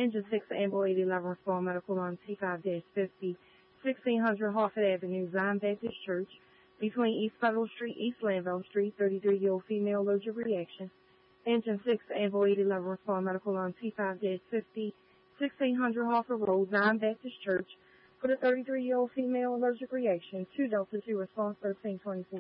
Engine 6 Ambulance 11 Respond Medical on T5-50, 1600 Harford Avenue, Zion Baptist Church, between East Federal Street, East Lanville Street, 33-year-old female allergic reaction. Engine 6 Ambulance 11 Respond Medical on T5-50, 1600 Harford Road, Zion Baptist Church, for the 33-year-old female allergic reaction. 2 Delta 2 Response 1324.